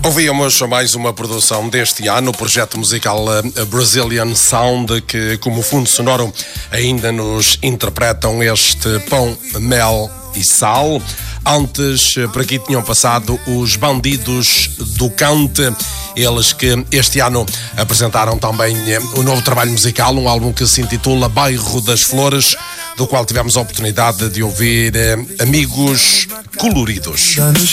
Ouvíamos mais uma produção deste ano, o projeto musical Brazilian Sound, que como fundo sonoro ainda nos interpretam este Pão, Mel e Sal. Antes, por aqui tinham passado os Bandidos do Cante, eles que este ano apresentaram também um novo trabalho musical, um álbum que se intitula Bairro das Flores, do qual tivemos a oportunidade de ouvir Amigos Coloridos.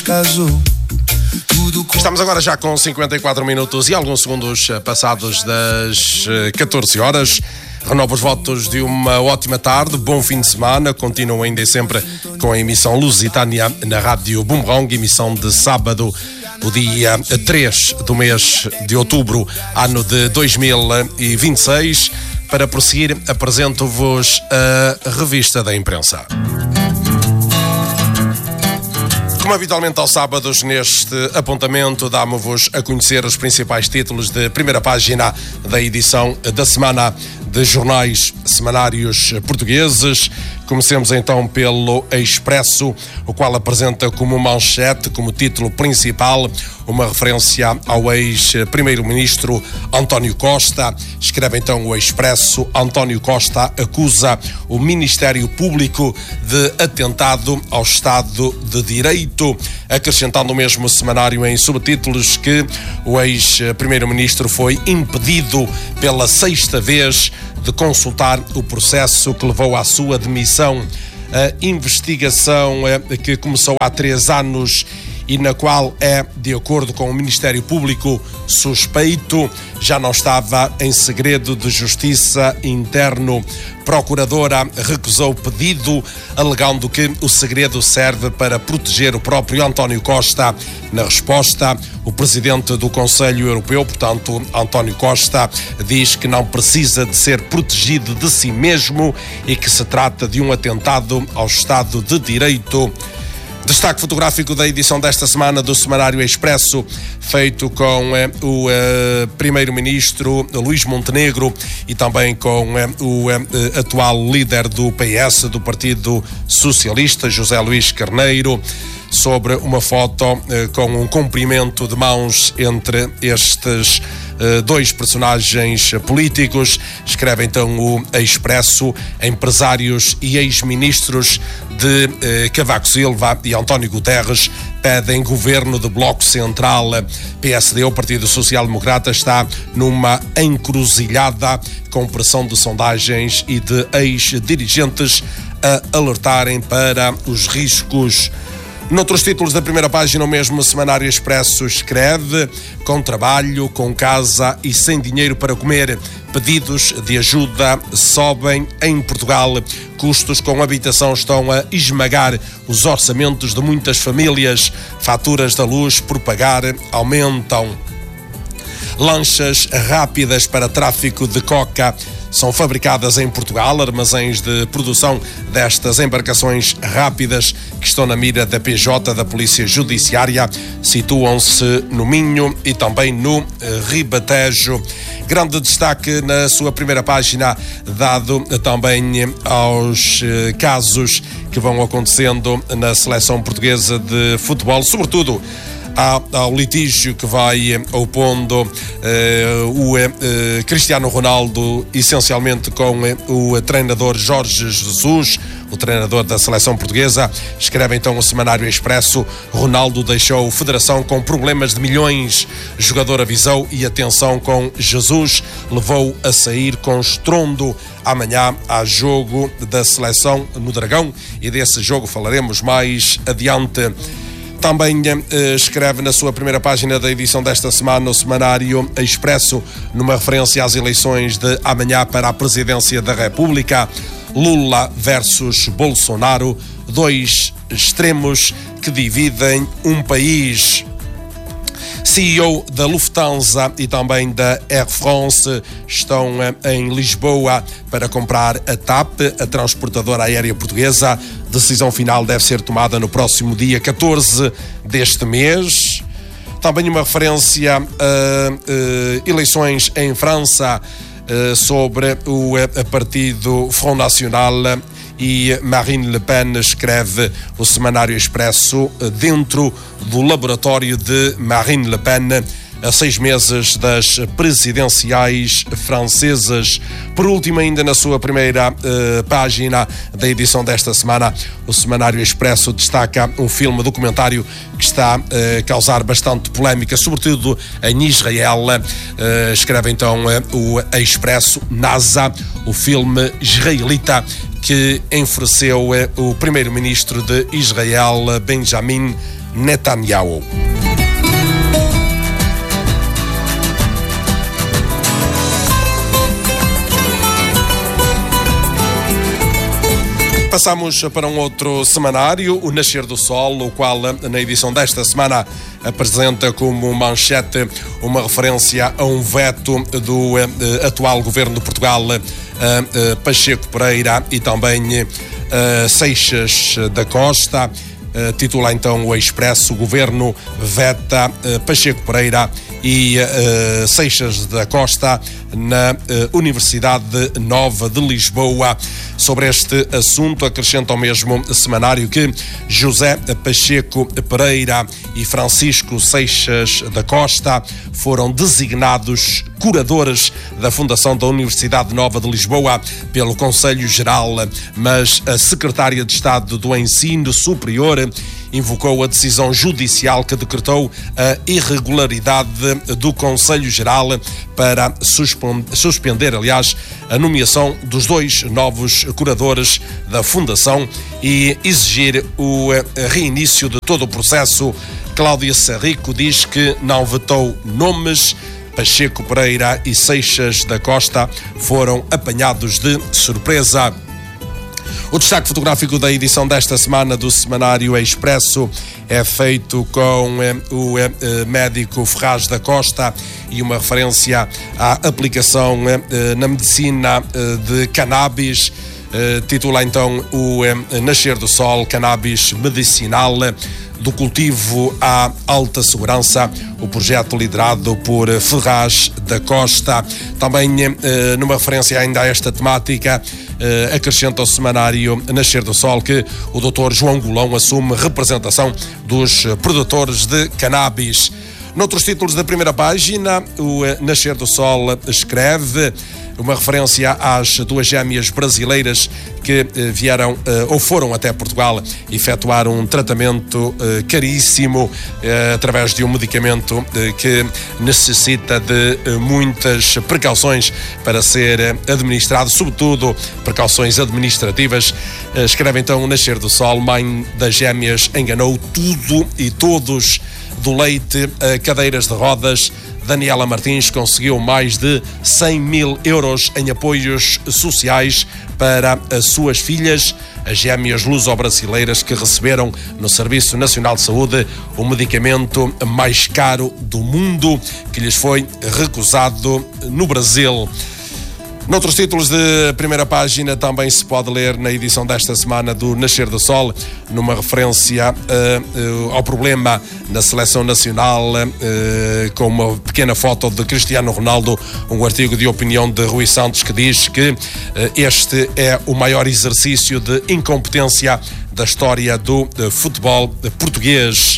Estamos agora já com 54 minutos e alguns segundos passados das 14 horas. Renovo os votos de uma ótima tarde, bom fim de semana. Continuo ainda e sempre com a emissão Lusitânia na Rádio Boomerang, emissão de sábado, o dia 3 do mês de outubro, ano de 2026. Para prosseguir, apresento-vos a revista da imprensa. Como habitualmente aos sábados, neste apontamento damos-vos a conhecer os principais títulos de primeira página da edição da semana de jornais semanários portugueses. Comecemos então pelo Expresso, o qual apresenta como manchete, como título principal, uma referência ao ex-primeiro-ministro António Costa. Escreve então o Expresso: António Costa acusa o Ministério Público de atentado ao Estado de Direito, acrescentando o mesmo semanário em subtítulos que o ex-primeiro-ministro foi impedido pela sexta vez de consultar o processo que levou à sua demissão. A investigação que começou há 3 anos e na qual é, de acordo com o Ministério Público, suspeito, já não estava em segredo de justiça interno. Procuradora recusou o pedido, alegando que o segredo serve para proteger o próprio António Costa. Na resposta, o presidente do Conselho Europeu, portanto, António Costa, diz que não precisa de ser protegido de si mesmo e que se trata de um atentado ao Estado de Direito. Destaque fotográfico da edição desta semana do Semanário Expresso, feito com o primeiro-ministro Luís Montenegro e também com o atual líder do PS, do Partido Socialista, José Luís Carneiro, sobre uma foto com um cumprimento de mãos entre estes dois personagens políticos. Escreve então o Expresso: empresários e ex-ministros de Cavaco Silva e António Guterres pedem governo de Bloco Central. PSD, o Partido Social Democrata, está numa encruzilhada, com pressão de sondagens e de ex-dirigentes a alertarem para os riscos. Noutros títulos da primeira página, o mesmo Semanário Expresso escreve: com trabalho, com casa e sem dinheiro para comer, pedidos de ajuda sobem em Portugal. Custos com habitação estão a esmagar os orçamentos de muitas famílias. Faturas da luz por pagar aumentam. Lanchas rápidas para tráfico de coca são fabricadas em Portugal. Armazéns de produção destas embarcações rápidas, que estão na mira da PJ, da Polícia Judiciária, situam-se no Minho e também no Ribatejo. Grande destaque na sua primeira página, dado também aos casos que vão acontecendo na seleção portuguesa de futebol, sobretudo ao litígio que vai opondo o Cristiano Ronaldo, essencialmente com o treinador Jorge Jesus, o treinador da seleção portuguesa. Escreve então o Semanário Expresso: Ronaldo deixou a federação com problemas de milhões. Jogador avisou e atenção com Jesus levou a sair com estrondo. Amanhã há jogo da seleção no Dragão e desse jogo falaremos mais adiante. Também escreve na sua primeira página da edição desta semana o Semanário Expresso, numa referência às eleições de amanhã para a presidência da República: Lula versus Bolsonaro, dois extremos que dividem um país. CEO da Lufthansa e também da Air France estão em Lisboa para comprar a TAP, a transportadora aérea portuguesa. Decisão final deve ser tomada no próximo dia 14 deste mês. Também uma referência a eleições em França sobre o partido Front National e Marine Le Pen, escreve o Semanário Expresso, dentro do laboratório de Marine Le Pen, a 6 meses das presidenciais francesas. Por último, ainda na sua primeira página da edição desta semana, o Semanário Expresso destaca um filme documentário que está a causar bastante polémica, sobretudo em Israel. Escreve então o Expresso, NASA, o filme israelita que enfureceu o primeiro-ministro de Israel, Benjamin Netanyahu. Passamos para um outro semanário, o Nascer do Sol, o qual na edição desta semana apresenta como manchete uma referência a um veto do atual governo de Portugal, Pacheco Pereira e também Seixas da Costa. Titula então o Expresso: o governo veta Pacheco Pereira e Seixas da Costa na Universidade Nova de Lisboa. Sobre este assunto, acrescenta ao mesmo semanário que José Pacheco Pereira e Francisco Seixas da Costa foram designados curadores da Fundação da Universidade Nova de Lisboa pelo Conselho Geral, mas a Secretária de Estado do Ensino Superior invocou a decisão judicial que decretou a irregularidade do Conselho Geral para suspender, a nomeação dos 2 novos curadores da Fundação e exigir o reinício de todo o processo. Cláudia Sarrico diz que não vetou nomes. Pacheco Pereira e Seixas da Costa foram apanhados de surpresa. O destaque fotográfico da edição desta semana do Semanário Expresso é feito com o médico Ferraz da Costa e uma referência à aplicação na medicina de cannabis. Titula então o Nascer do Sol, cannabis medicinal, do cultivo à alta segurança, o projeto liderado por Ferraz da Costa. Também numa referência ainda a esta temática, acrescenta o semanário Nascer do Sol que o Dr. João Golão assume representação dos produtores de cannabis. Noutros títulos da primeira página, o Nascer do Sol escreve uma referência às 2 gêmeas brasileiras que vieram ou foram até Portugal efetuar um tratamento caríssimo através de um medicamento que necessita de muitas precauções para ser administrado, sobretudo precauções administrativas. Escreve então o Nascer do Sol: mãe das gêmeas enganou tudo e todos, do leite a cadeiras de rodas. Daniela Martins conseguiu mais de 100 mil euros em apoios sociais para as suas filhas, as gêmeas luso-brasileiras que receberam no Serviço Nacional de Saúde o medicamento mais caro do mundo, que lhes foi recusado no Brasil. Noutros títulos de primeira página também se pode ler na edição desta semana do Nascer do Sol, numa referência ao problema na seleção nacional, com uma pequena foto de Cristiano Ronaldo, um artigo de opinião de Rui Santos que diz que este é o maior exercício de incompetência da história do futebol português.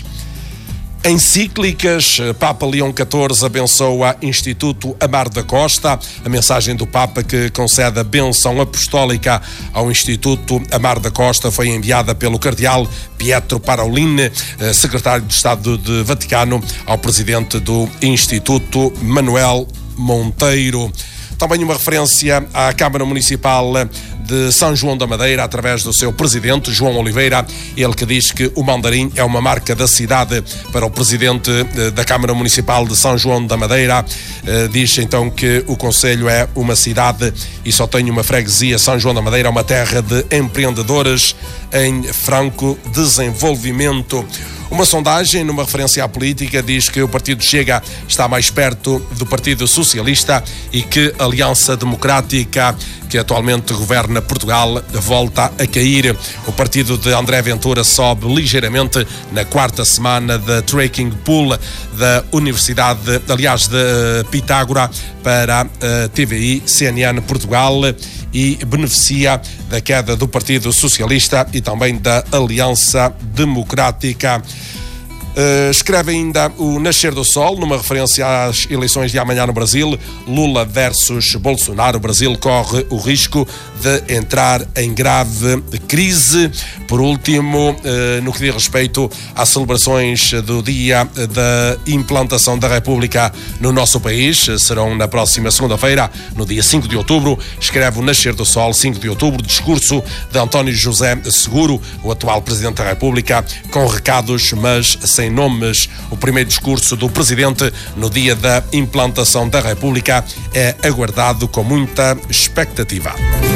Encíclicas, Papa Leão XIV abençoa Instituto Amar da Costa. A mensagem do Papa que concede a bênção apostólica ao Instituto Amar da Costa foi enviada pelo cardeal Pietro Parolin, secretário de Estado de Vaticano, ao presidente do Instituto, Manuel Monteiro. Também uma referência à Câmara Municipal de São João da Madeira, através do seu presidente, João Oliveira, ele que diz que o mandarim é uma marca da cidade. Para o presidente da Câmara Municipal de São João da Madeira, diz então que o concelho é uma cidade e só tem uma freguesia. São João da Madeira é uma terra de empreendedores em franco desenvolvimento. Uma sondagem, numa referência à política, diz que o Partido Chega está mais perto do Partido Socialista e que a Aliança Democrática, que atualmente governa Portugal, volta a cair. O partido de André Ventura sobe ligeiramente na 4ª semana da Tracking Pool da Universidade, aliás, de Pitágora, para a TVI, CNN Portugal, e beneficia da queda do Partido Socialista e também da Aliança Democrática. Escreve ainda o Nascer do Sol, numa referência às eleições de amanhã no Brasil. Lula versus Bolsonaro. O Brasil corre o risco de entrar em grave crise. Por último, no que diz respeito às celebrações do Dia da Implantação da República no nosso país, serão na próxima segunda-feira, no dia 5 de outubro. Escreve o Nascer do Sol, 5 de outubro, discurso de António José Seguro, o atual Presidente da República, com recados, mas sem nomes. O primeiro discurso do Presidente no dia da implantação da República é aguardado com muita expectativa.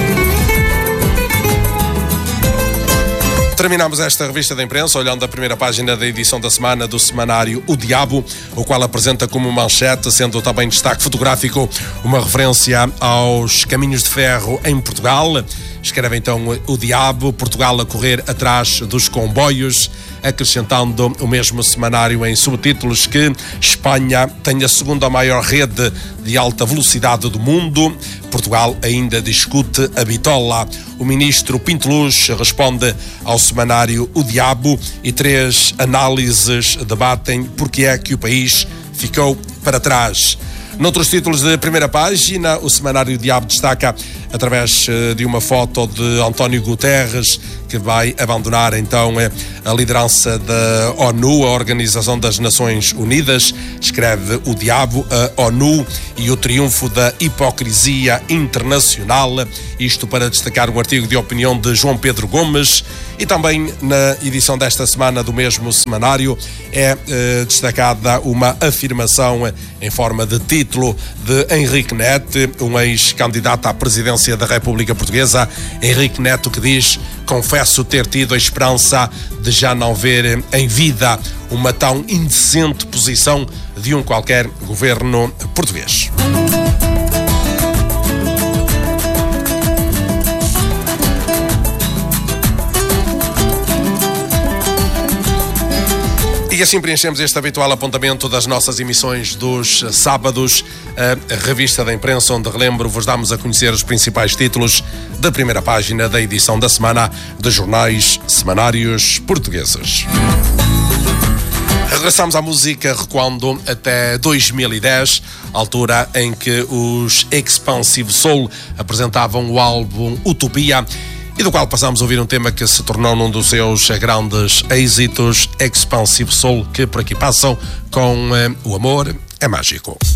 Terminamos esta revista da imprensa olhando a primeira página da edição da semana do semanário O Diabo, o qual apresenta como manchete, sendo também destaque fotográfico, uma referência aos caminhos de ferro em Portugal. Escreve então O Diabo, Portugal a correr atrás dos comboios, acrescentando o mesmo semanário em subtítulos que Espanha tem a segunda maior rede de alta velocidade do mundo. Portugal ainda discute a bitola. O ministro Pinto Luz responde ao semanário O Diabo e 3 análises debatem porque é que o país ficou para trás. Noutros títulos de primeira página, o semanário O Diabo destaca, através de uma foto de António Guterres, que vai abandonar então a liderança da ONU, a Organização das Nações Unidas. Escreve O Diabo, a ONU e o triunfo da hipocrisia internacional. Isto para destacar um artigo de opinião de João Pedro Gomes. E também na edição desta semana do mesmo semanário é destacada uma afirmação em forma de título de Henrique Neto, um ex-candidato à presidência da República Portuguesa. Henrique Neto, que diz: confesso ter tido a esperança de já não ver em vida uma tão indecente posição de um qualquer governo português. E assim preenchemos este habitual apontamento das nossas emissões dos sábados, a revista da imprensa, onde, relembro, vos damos a conhecer os principais títulos da primeira página da edição da semana de jornais semanários portugueses. Regressamos à música recuando até 2010, altura em que os Expansive Soul apresentavam o álbum Utopia, e do qual passámos a ouvir um tema que se tornou num dos seus grandes êxitos, Expansive Soul, que por aqui passam com O Amor é Mágico.